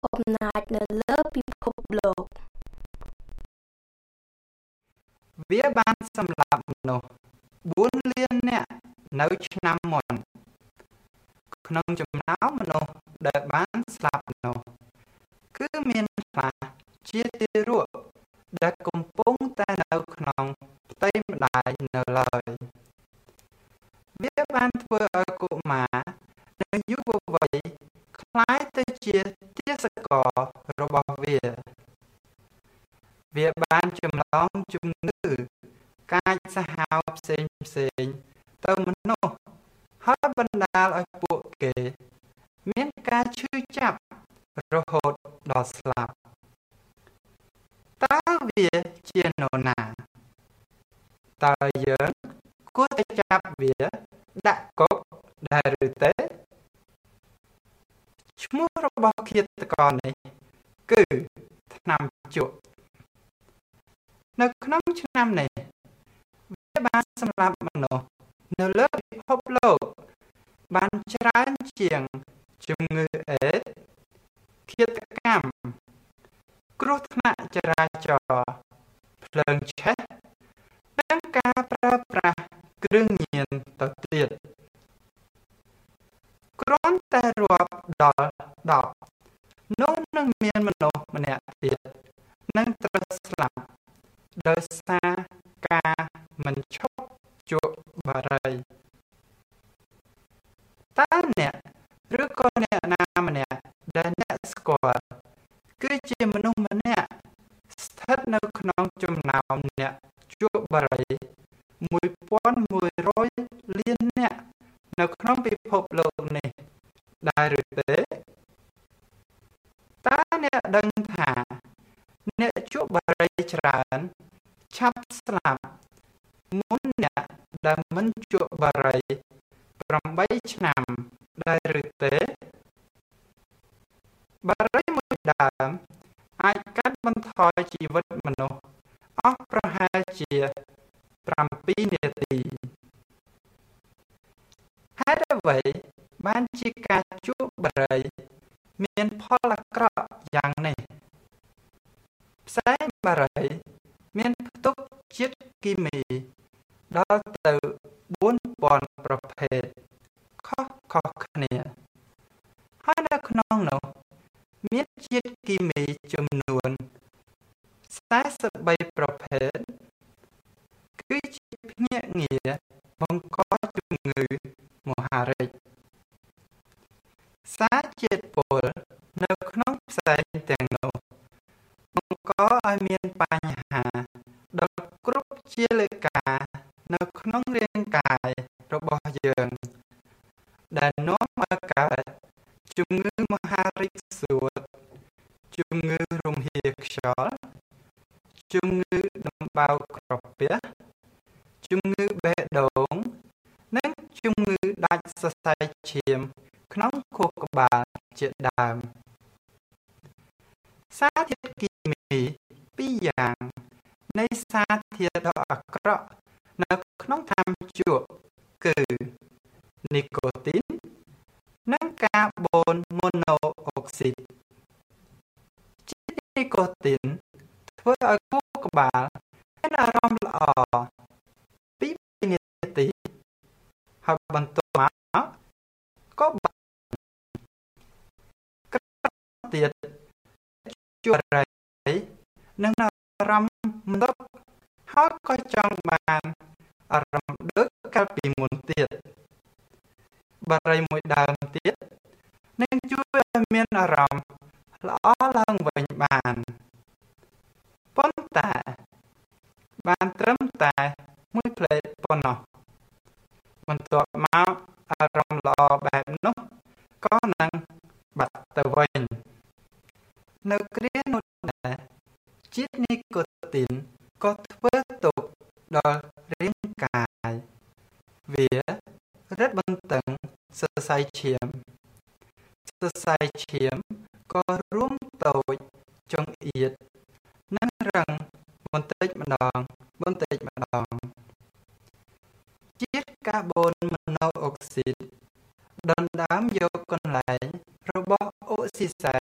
អំណាចនៅលើពិភពលោកវាបានសម្លាប់មនុស្ស4 លាននាក់នៅឆ្នាំមុនក្នុងចំណោមមនុស្សដែលបានស្លាប់នោះគឺមានខ្លះជាទារកដែលកំពុងតែនៅក្នុងផ្ទៃម្ដាយនៅឡើយវាបានធ្វើឲ្យកុមារនិងយុវវ័យคล้ายទៅជាទាសកររបស់វាបានចម្លងជំងឺកាចសាហាវផ្សេងទៅមនុស្សហើយបណ្ដាលឲ្យពួកគេមានការឈឺចាប់រហូតដល់ស្លាប់តើវាជានរណាតើយើងគួរតែចាប់វាដាក់គុកដែរឬទេឈ្មោះរបស់ឃាតករនេះគឺថ្នាំជក់នៅក្នុងឆ្នាំនេះវាបានសម្លាប់មនុស្សនៅលើពិភពលោកបានច្រើនជាងជំងឺអេដស៍ឃាតកម្មគ្រោះថ្នាក់ចរាចរណ៍ភ្លើងឆេះនិងការប្រើប្រាស់គ្រឿងញៀនទៅទៀតគ្រាន់តែរាប់ដល់10នោះនឹងមានមនុស្សម្នាក់ទៀតនឹងត្រូវស្លាប់ដោយសារការមិនឈប់ជក់បារីតើអ្នកឬក៏អ្នកណាម្នាក់ដែលអ្នកស្គាល់គឺជាមនុស្សម្នាក់ស្ថិតនៅក្នុងចំណោមអ្នកជក់បារី1100 លាននាក់នៅក្នុងពិភពលោកនេះដែរឬទេតើអ្នកដឹងថាអ្នកជក់បារីច្រើនឆាប់ស្លាប់មុនអ្នកដែលមិនជក់បារី8 ឆ្នាំដែរឬទេបារីមួយដើមអាចកាត់បន្ថយជីវិតមនុស្សអស់ប្រហែលជា7 នាទីហេតុអ្វីបានជាការជក់បារីមានផលអាក្រក់យ៉ាងនេះផ្សែងបារីមានផ្ទុកជាតិគីមីដល់ទៅ4000ប្រភេទខុសៗគ្នាហើយនៅក្នុងនោះមានជាតិគីមីចំនួន43ប្រភេទគឺជាភ្នាក់ងារបង្កជំងឺមហារីកសារជាតិពុលនៅក្នុងផ្សែងទាំងនោះបង្កឲ្យមានបញ្ហាដល់គ្រប់ជាលិកានៅក្នុងរាងកាយរបស់យើងដែលនាំឲ្យកើតជំងឺមហារីកសួតជំងឺរំហៀខ្យល់ជំងឺដំបៅក្រពះជំងឺបេះដូងនិងជំងឺដាច់សរសៃឈាមក្នុងខួរក្បាលជាដើមសារធាតុគីមី2យ៉ាងនៃសារធាតុដ៏អាក្រក់នៅក្នុងថ្នាំជក់គឺនីកូទីននិងកាបូនម៉ូណូអុកស៊ីតជាតិនីកូទីនធ្វើឲ្យខួរក្បាលមានអារម្មណ៍ល្អពី2 នាទីហើយបន្ទាប់មកក៏បាត់ក្រោយទៀតជក់បារីនិងអារម្មណ៍មិនដប់ហើយក៏ចង់បានអារម្មណ៍ដូចកាលពីមុនទៀតបារីមួយដើមទៀតនឹងជួយឲ្យមានអារម្មណ៍ល្អឡើងវិញបានប៉ុន្តែបានត្រឹមតែ1ផ្លេតប៉ុណ្ណោះបន្ទាប់មកអារម្មណ៍ល្អបែបនោះក៏នឹងបាត់ទៅវិញនៅគ្រានោះដែរជាតិនីកូទីនក៏ធ្វើទុកដល់រាងកាយវារឹតបន្តឹងសរសៃឈាមក៏រួមតូចចង្អៀតនិងរឹងបន្តិចម្ដងជាតិកាបូនម៉ូណូអុកស៊ីតដណ្ដើមយកកន្លែងរបស់អុកស៊ីសែ